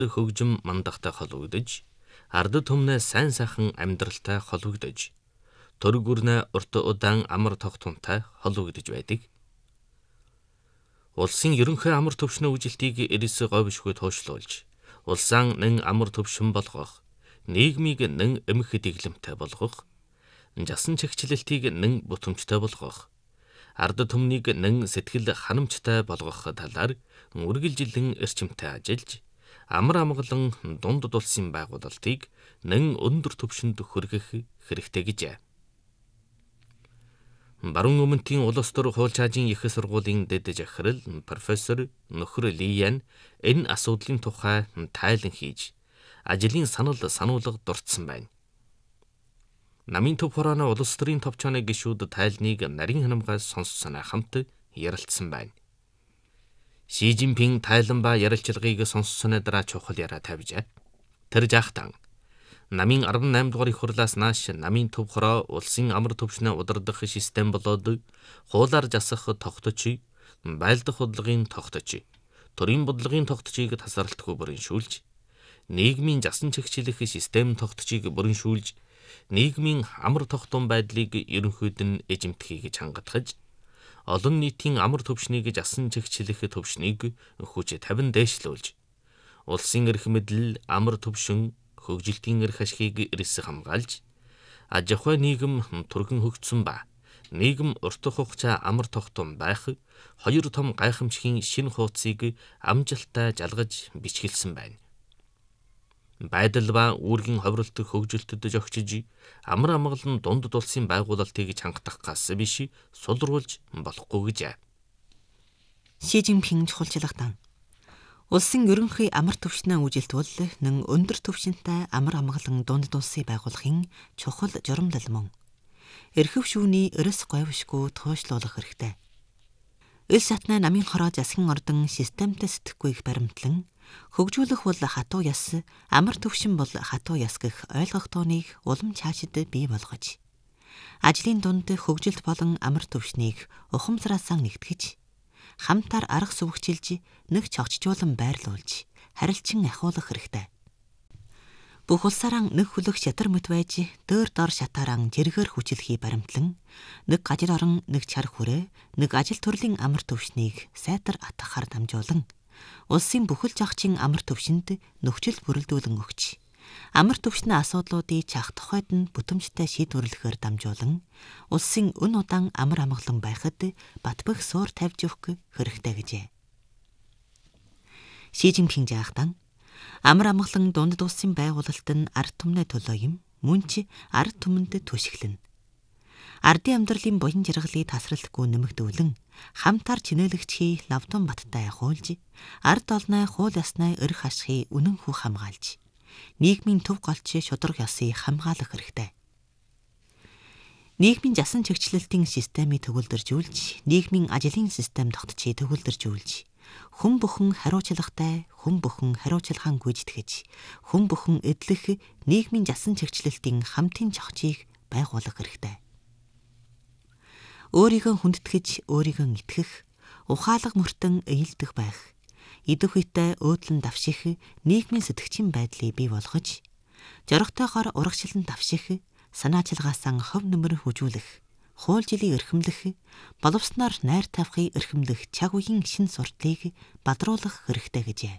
хөгжим мандахтай холбогдож, ард түмнээ сайн сайхан амьдралтай холбогдож, төрөг үрнээ урт удаан амар тогтунтай холбогдож байдаг. Улсын ерөнхий амар төвшний үжилтийг эрс говьшгүй туушлуулж, улсаа нэн амар төвшин болгох, нийгмийг нэн эмх дэглэмтэй болгох, жасан чигчлэлтийг нэн бүтэмжтэй болгох, ард түмнийг нэн сэтгэл ханамжтай болгох талаар үргэлжилэн эрчимтэй ажиллаж, амар амгалан дунд улсын байгуулалтыг нэн өндөр түвшинд хүргэх хэрэгтэй гэжээ. Баруун өмнөдийн улс төр хууль чаажийн их сургуулийн дэд захирал профессор Нөхөр Лиян энэ асуудлын тухай тайлан хийж, ажлын сануулга дурдсан байна. Намын төв хорооны улс төрийн товчооны гишүүд тайлныг нарийн ханамгаас сонссноо хамт ярилцсан байна. Ши Жинпин тайлан ба ярилцлагыг сонссноо дараа чухал яриа тавьжээ. Тэр жаахтан намын 18 дугаар их хурлаас нааш намын төв хороо улсын амар төвшнөө удирдах систем болоод хуулаар засах тогточ, байлдах бодлогын тогточ, төрийн бодлогын тогтчийг тасралтгүй бүрэншүүлж, нийгмийн жасан чигчлэх систем тогтчийг бүрэншүүлж, нийгмийн амар тогтун байдлыг ерөнхийд нь эзэмдэхийг чангатгаж, олон нийтийн амар төвшнийг жасан чигчлэх төвшнийг хүч 50 дээшлүүлж, улсын эрх мэдэл, амар төвшин, хөгжилтийн эрх ашигыг эрс хамгаалж, аж ахуй нийгэм түргэн хөгжсөн ба нийгэм урт хугацаа амар тогтун байх хоёр том гайхамшигын шинэ хуудсыг амжилттай жалгаж бичгэлсэн байна. Байдал ба үүргийн ховролт хөгжилтөд зохицож, амар амгалан дунд улсын байгуулалтыг чангатахгаас биш сулруулж болохгүй гэжээ. Ши Жинпин чухалчлагдан улсын ерөнхий амар түвшний үжилт бол нэн өндөр түвшинтэй амар амгалан дунд улсыг байгуулахын чухал журамлал мөн. Эрхэв шүүний эрс говьшгүй туушлуулах хэрэгтэй. Эл шатны намын хороо засгийн ордон системтэй сэтгэхгүй их баримтлан, хөгжүүлэх бол хатуу яс, амар түвшин бол хатуу яс гэх ойлгох тооныг улам цаашид бий болгож, ажлын дунд хөгжилт болон амар түвшнийг ухамсараасаа нэгтгэж, хамтаар арга сүвгчилж, нэг чогчжуулан байрлуулж, харилцан ахиулах хэрэгтэй. Бүх улсаараа нэг хүлэх шатар мэт байж, дөр дор шатаараа жиргээр хүчлэхий баримтлан, нэг гажил орон, нэг чар хүрээ, нэг ажил төрлийн амар түвшнийг сайтар атгахаар дамжуулан, улсын бүхэл жагчийн амар түвшинд нөхцөл бүрэлдүүлэн өгч, амар түвшний асуудлуудыг чах тухайд нь бүтэмжтэй шийдвэрлэхээр дамжуулан, улсын өн удаан амар амгалан байхад батбэх суур тавьж өгөх хэрэгтэй гэжээ. Ши Жинпин жаахтан амар амгалан дунд улсын байгуулалт нь ард түмний төлөө юм, мөн ч ард түмэнд түшиглэнэ. Ардын амьдралын буян жаргалыг тасралтгүй нэмэгдүүлэн, хамтаар чинээлэгчхий лавтун баттай хуулж, ард олноо хууль ясны эрх ашигыг үнэнхүү хамгаалж, нийгмийн төв голч шударга ёсыг хамгаалах хэрэгтэй. Нийгмийн жасан чигчлэлтийн системийг төгөлдржүүлж, нийгмийн ажлын систем тогтчийг төгөлдржүүлж, хүн бүхэн хариуцлагатай, хүн бүхэн хариуцлагаан гүйцэтгэж, хүн бүхэн эдлэх нийгмийн жасан чигчлэлтийн хамтын зохицыг байгуулах хэрэгтэй. Өөрийгөө хүндэтгэж, өөрийгөө итгэх, ухаалаг мөртөн ээлдэх байх, идэх үедээ өөдлөн давших нийгмийн сэтгчийн байдлыг бий болгож, зоригтойгоор урагшлан давших, санаачилгаасаа хов нэмэр хүжүүлэх, хууль жилийг эрхэмлэх, боловсноор найр тавихыг эрхэмлэх цаг үеийн шин сурдлыг бадруулах хэрэгтэй гэжээ.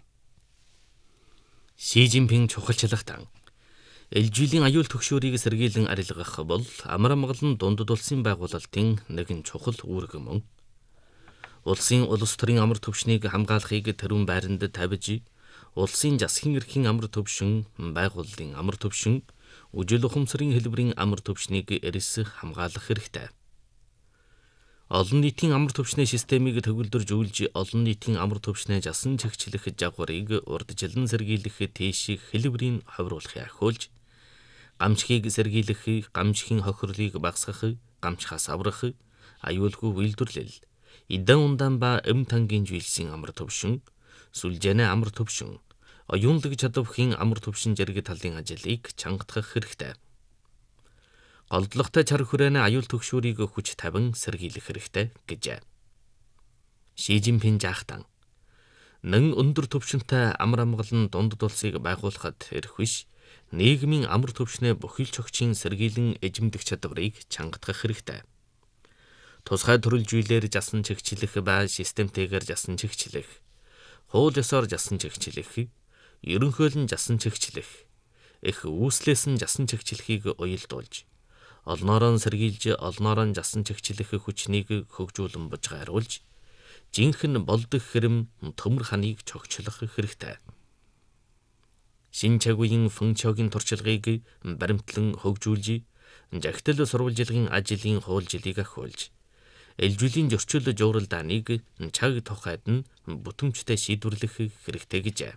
Ши Жинпин чухалчлагтан ээлжилийн аюул төгшөөрийг сэргийлэн арилгах бол амар амгалан дунд улсын байгуулалтын нэгэн чухал үүрэг мөн. Улсын улс төрийн амар түвшнийг хамгаалахыг тэрүүн байранд тавьж, улсын засгийн эрхийн амар түвшин, байгууллагын амар түвшин, үжил ухамсарын хэлбэрийн амар түвшнийг эрс хамгаалах хэрэгтэй. Олон нийтийн амар түвшний системийг төгөлдржүүлж, олон нийтийн амар түвшний жасан чигчлэх жагварыг урдчилан сэргийлэх тийш хэлбэрийн ховруулахыг ахиулж, гамшигыг сэргийлэх, гамшигын хохирлыг багасгах, гамшихаас аврах, аюулгүй үйлдвэрлэл, эдэн ундаан ба эм тангийн зүйлсийн амар түвшин, сүлжээний амар түвшин, оюунлаг чадвархийн амар түвшин зэрэг талын ажлыг чангатгах хэрэгтэй. Голдлоготой чар хүрээний аюул төгшөөрийг хүч тавин сэргийлэх хэрэгтэй гэжээ. Ши Жинпин жаахтан Нэн өндөр түвшинтэй амар амгалан дундад улсыг байгуулахад эрх биш, нийгмийн амар түвшнээ бүхэл чогчийн сэргийлэн эзэмдэх чадварыг чангатгах хэрэгтэй. Тусгай төрөл зүйлээр жасан чигчлэх ба системтэйгээр жасан чигчлэх, хууль ёсоор жасан чигчлэх, ерөнхийлөн жасан чигчлэх, их үүслээс нь жасан чигчлэхийг уялдуулж, олноороо сэргийлж олноороо жасан чигчлэх хүчнийг хөгжүүлэн бужгааруулж, жинхэнэ болдог хэрэм төмөр ханыг чогчлох хэрэгтэй. Шин чагуйн функцийн туршлагыг баримтлан хөгжүүлж, жагтал сурвалжилгын ажлын хуульчлалыг ахиулж, элжүүлийн зөрчил жууралдааныг чаг тухайд нь бүтэмжтэй шийдвэрлэх хэрэгтэй гэжээ.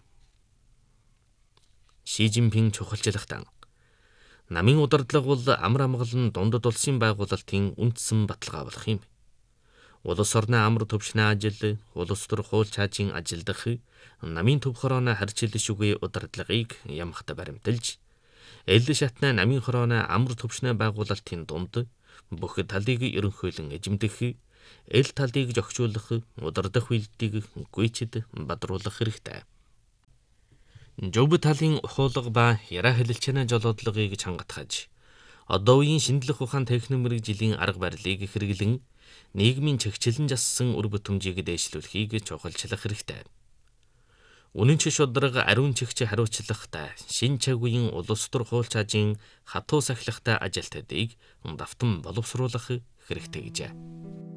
Ши Жинпин чухалчлагтан намын удирдлага бол амар амгалан дундад улсын байгуулалтын үндсэн баталгаа болох юм. Улс орны амар төвшний ажил, улс төр хууль цаажийн ажилдах, намын төв хорооны харьцал шүгэ удирдлагыг ямагт баримталж, эл шатны намын хорооны амар төвшний байгуулалтын дунд бүх талыг ерөнхийлөн эзэмдэх, эл талыг зохицуулах, удирдах үйлдэлийг гүйцэд бадруулах хэрэгтэй. Зөв талын ухуулга ба яраа хэлэлцээний жолоодлагыг чангатгаж, одоо үеийн шинжлэх ухаан техномэргэжлийн арга барилыг хэрэглэн нийгмийн чигчлэн зассан үр бүтэмжийг дээшлүүлэхийг чухалчлах хэрэгтэй. Үнэн ч шударга ариун чигч хариуцлагатай шин чагуйн улс төр хууль цаажийн хатуу сахилгатай ажилтнуудыг давтан боловсруулах хэрэгтэй гэжээ.